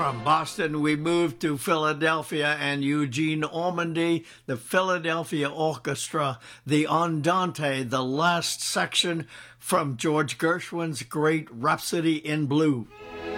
From Boston, we moved to Philadelphia and Eugene Ormandy, the Philadelphia Orchestra, the Andante, the last section from George Gershwin's great Rhapsody in Blue.